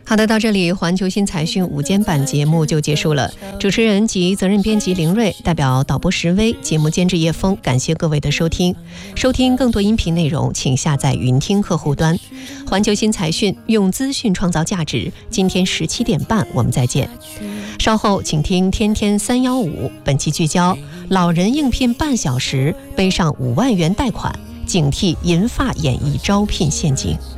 好的，到这里环球新财讯午间版节目就结束了。主持人及责任编辑林睿，代表导播石威，节目监制叶峰，感谢各位的收听。收听更多音频内容，请下载云听客户端。环球新财讯，用资讯创造价值。今天17点半我们再见。稍后请听天天315，本期聚焦：老人应聘半小时背上5万元贷款，警惕银发演艺招聘陷阱。